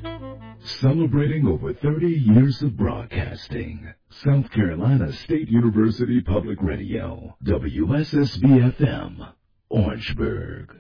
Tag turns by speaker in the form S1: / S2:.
S1: Celebrating over 30 years of broadcasting. South Carolina State University Public Radio, WSSB-FM, Orangeburg.